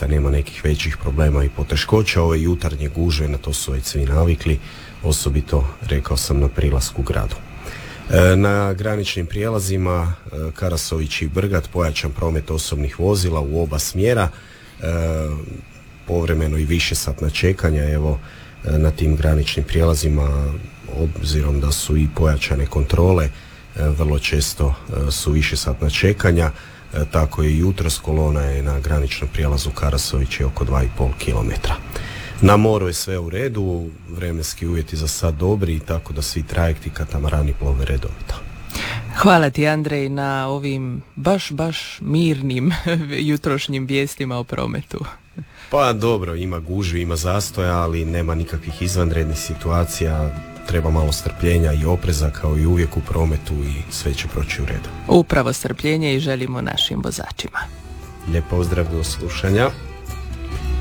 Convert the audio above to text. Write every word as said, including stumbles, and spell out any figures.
zaista nema nekih većih problema i poteškoća. Ove jutarnje gužve, na to su već svi navikli, osobito, rekao sam, na prilasku u gradu. Na graničnim prijelazima Karasović i Brgat pojačan promet osobnih vozila u oba smjera, povremeno i višesatna čekanja evo na tim graničnim prijelazima, obzirom da su i pojačane kontrole, vrlo često su višesatna čekanja, tako je jutros kolona je na graničnom prijelazu Karasović je oko dva i pol kilometra. Na moru je sve u redu, vremenski uvjeti za sad dobri, tako da svi trajekti katamarani plove redovito. Hvala ti, Andrej, na ovim baš, baš mirnim jutrošnjim vijestima o prometu. Pa dobro, ima gužvi, ima zastoja, ali nema nikakvih izvanrednih situacija, treba malo strpljenja i opreza kao i uvijek u prometu i sve će proći u redu. Upravo strpljenje i želimo našim vozačima. Lijep pozdrav, do slušanja.